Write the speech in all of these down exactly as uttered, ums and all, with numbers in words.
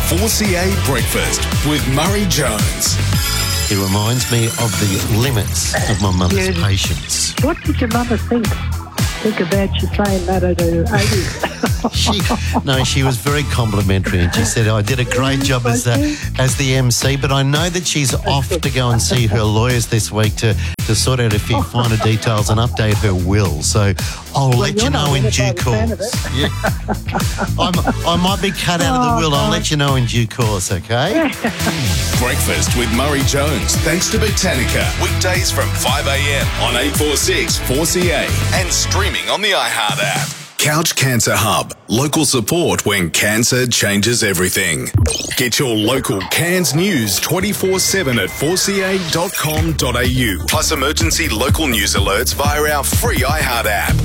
four C A Breakfast with Murray Jones. He reminds me of the limits of my mother's Yeah. patience. What did your mother think? Think about you saying that at her eighties. She, no, she was very complimentary, and she said, I did a great job as uh, as the M C, but I know that she's off to go and see her lawyers this week to, to sort out a few finer details and update her will. So I'll Well, let you you're know not in a due big fan of course. it. Yeah. I'm, I might be cut out of the Oh, will. I'll God. let you know in due course, okay? Breakfast with Murray Jones, thanks to Botanica. Weekdays from five a m on eight forty-six four C A and streaming on the iHeart app. Couch Cancer Hub. Local support when cancer changes everything. Get your local Cairns news twenty-four seven at four c a dot com dot a u. Plus emergency local news alerts via our free iHeart app.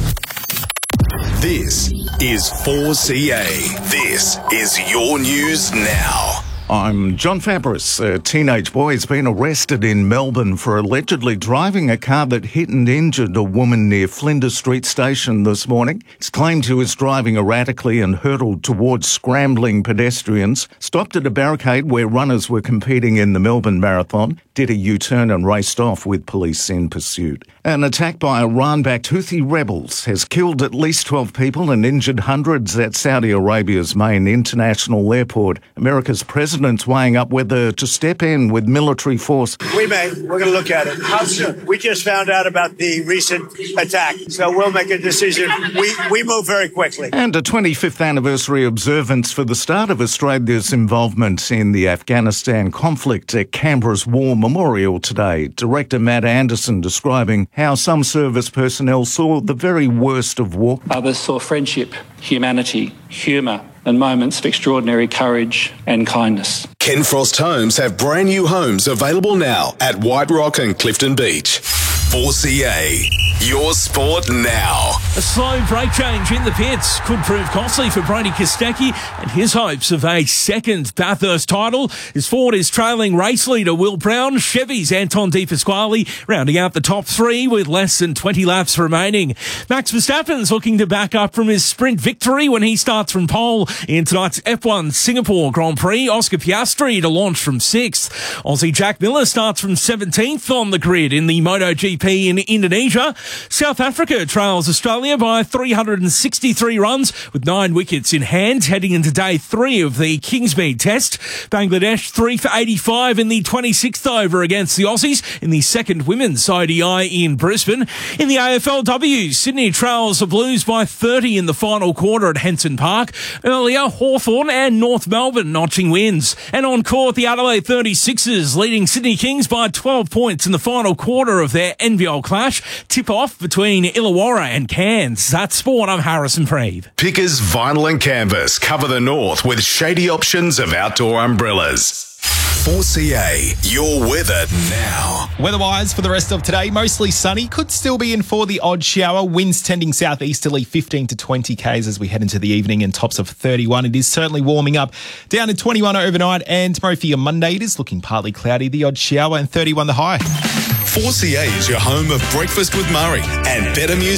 This is four C A. This is your news now. I'm John Fabris. A teenage boy has been arrested in Melbourne for allegedly driving a car that hit and injured a woman near Flinders Street Station this morning. It's claimed he was driving erratically and hurtled towards scrambling pedestrians, stopped at a barricade where runners were competing in the Melbourne Marathon, did a U-turn and raced off with police in pursuit. An attack by Iran-backed Houthi rebels has killed at least twelve people and injured hundreds at Saudi Arabia's main international airport. America's president weighing up whether to step in with military force. We may. We're going to look at it. How soon? We just found out about the recent attack, so we'll make a decision. We we move very quickly. And a twenty-fifth anniversary observance for the start of Australia's involvement in the Afghanistan conflict at Canberra's War Memorial today. Director Matt Anderson describing how some service personnel saw the very worst of war. Others saw friendship, humanity, humour, and moments of extraordinary courage and kindness. Ken Frost Homes have brand new homes available now at White Rock and Clifton Beach. four C A, your sport now. A slow brake change in the pits could prove costly for Brody Kostecki and his hopes of a second Bathurst title. His Ford is trailing race leader Will Brown. Chevy's Anton De Pasquale rounding out the top three with less than twenty laps remaining. Max Verstappen's looking to back up from his sprint victory when he starts from pole in tonight's F one Singapore Grand Prix. Oscar Piastri to launch from sixth. Aussie Jack Miller starts from seventeenth on the grid in the MotoGP in Indonesia. South Africa trails Australia by three hundred sixty-three runs with nine wickets in hand heading into day three of the Kingsmead Test. Bangladesh three for eighty-five in the twenty-sixth over against the Aussies in the second women's O D I in Brisbane. In the A F L W, Sydney trails the Blues by thirty in the final quarter at Henson Park. Earlier, Hawthorn and North Melbourne notching wins. And on court, the Adelaide thirty-sixers leading Sydney Kings by twelve points in the final quarter of their N B L clash. Tip-off between Illawarra and Cairns. That's sport. I'm Harrison Preeve. Pickers Vinyl and Canvas cover the north with shady options of outdoor umbrellas. four C A, your weather now. Weather-wise for the rest of today, mostly sunny. Could still be in for the odd shower. Winds tending southeasterly fifteen to twenty kays as we head into the evening and tops of thirty-one. It is certainly warming up. Down to twenty-one overnight, and tomorrow for your Monday, it is looking partly cloudy. The odd shower and thirty-one the high. four C A is your home of Breakfast with Murray and better music.